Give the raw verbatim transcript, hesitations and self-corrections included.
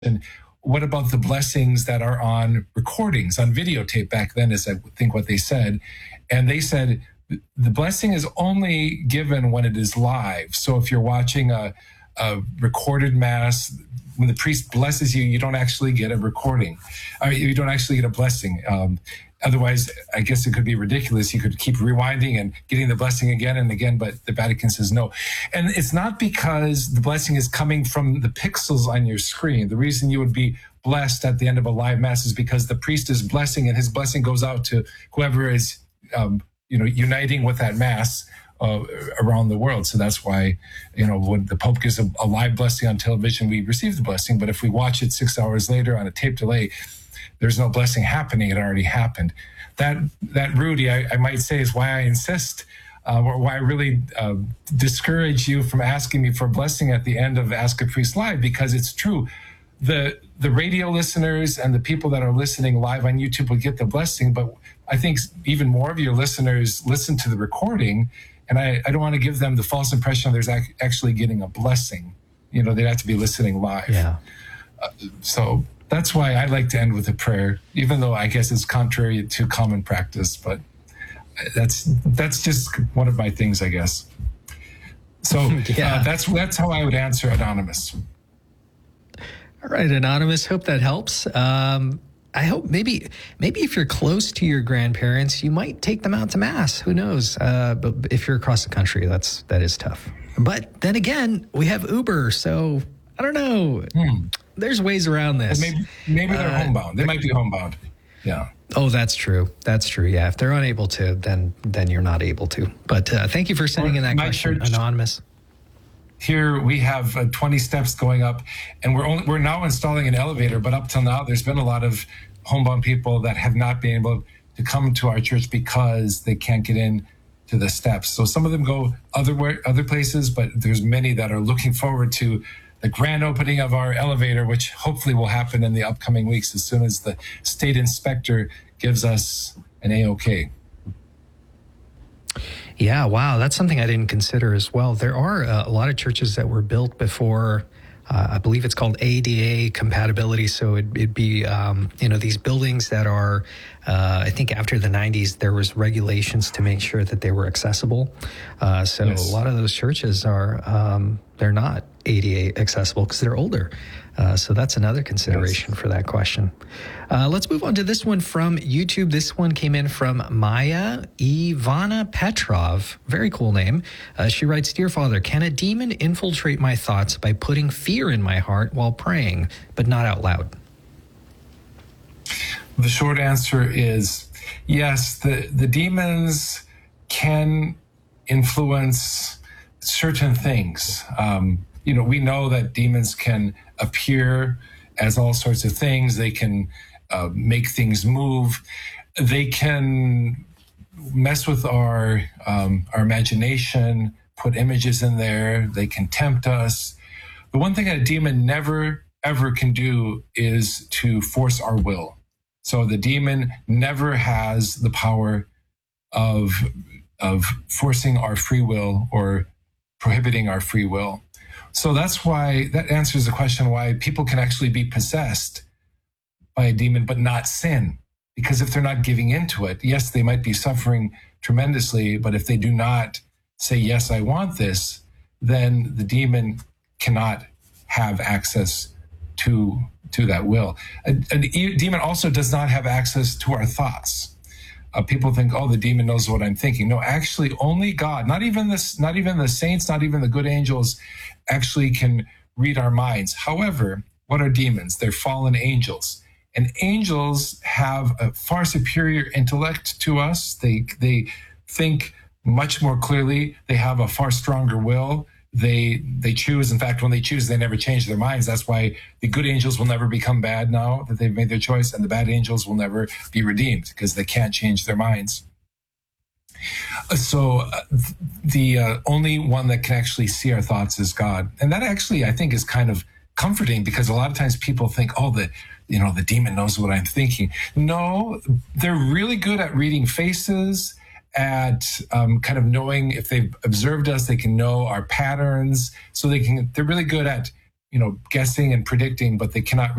And what about the blessings that are on recordings, on videotape back then, is I think what they said. And they said the blessing is only given when it is live. So if you're watching a, a recorded mass, when the priest blesses you, you don't actually get a recording. I mean, you don't actually get a blessing. Um, otherwise, I guess it could be ridiculous. You could keep rewinding and getting the blessing again and again, but the Vatican says no. And it's not because the blessing is coming from the pixels on your screen. The reason you would be blessed at the end of a live mass is because the priest is blessing, and his blessing goes out to whoever is, um, you know, uniting with that mass Uh, around the world. So that's why, you know, when the Pope gives a, a live blessing on television, we receive the blessing. But if we watch it six hours later on a tape delay, there's no blessing happening. It already happened. That, that Rudy, I, I might say, is why I insist, uh, or why I really uh, discourage you from asking me for a blessing at the end of Ask a Priest Live, because it's true. The, the radio listeners and the people that are listening live on YouTube will get the blessing, but I think even more of your listeners listen to the recording. And I, I don't want to give them the false impression there's ac- actually getting a blessing. You know, they'd have to be listening live. Yeah. Uh, so that's why I like to end with a prayer, even though I guess it's contrary to common practice. But that's that's just one of my things, I guess. So yeah. uh, that's that's how I would answer Anonymous. All right, Anonymous. Hope that helps. Um, I hope maybe maybe if you're close to your grandparents, you might take them out to mass. Who knows? Uh, but if you're across the country, that's that is tough. But then again, we have Uber, so I don't know. Hmm. There's ways around this. Maybe, maybe they're uh, homebound. They might be homebound. Yeah. Oh, that's true. That's true. Yeah. If they're unable to, then then you're not able to. But uh, thank you for sending or in that question, church, Anonymous. Here we have uh, twenty steps going up, and we're only, we're now installing an elevator. But up till now, there's been a lot of homebound people that have not been able to come to our church because they can't get in to the steps. So some of them go other other places, but there's many that are looking forward to the grand opening of our elevator, which hopefully will happen in the upcoming weeks as soon as the state inspector gives us an A-OK. Yeah, wow, that's something I didn't consider as well. There are uh, a lot of churches that were built before, uh, I believe it's called A D A compatibility. So it, it'd be, um, you know, these buildings that are, uh, I think after the nineties, there was regulations to make sure that they were accessible. Uh, so yes. A lot of those churches are, um, they're not A D A accessible because they're older. Uh, so that's another consideration yes. for that question. Uh, let's move on to this one from YouTube. This one came in from Maya Ivana Petrov. Very cool name. Uh, she writes, Dear Father, can a demon infiltrate my thoughts by putting fear in my heart while praying, but not out loud? The short answer is yes. The, the demons can influence certain things. Um, you know, we know that demons can appear as all sorts of things. They can uh, make things move. They can mess with our um, our imagination, put images in there. They can tempt us. The one thing a demon never, ever can do is to force our will. So the demon never has the power of, of forcing our free will or prohibiting our free will. So that's why, that answers the question why people can actually be possessed by a demon but not sin. Because if they're not giving into it, yes, they might be suffering tremendously, but if they do not say, yes, I want this, then the demon cannot have access to, to that will. A, a demon also does not have access to our thoughts. Uh, people think, oh, the demon knows what I'm thinking. No, actually, only God, not even this, not even the saints, not even the good angels, actually can read our minds. However, what are demons? They're fallen angels, and angels have a far superior intellect to us. They they think much more clearly. They have a far stronger will. They they choose. In fact, when they choose, they never change their minds. That's why the good angels will never become bad now that they've made their choice, and the bad angels will never be redeemed because they can't change their minds. So uh, the uh, only one that can actually see our thoughts is God. And that actually, I think, is kind of comforting because a lot of times people think, oh, the, you know, the demon knows what I'm thinking. No, they're really good at reading faces, at um, kind of knowing if they've observed us, they can know our patterns. So they can, they're really good at you know, guessing and predicting, but they cannot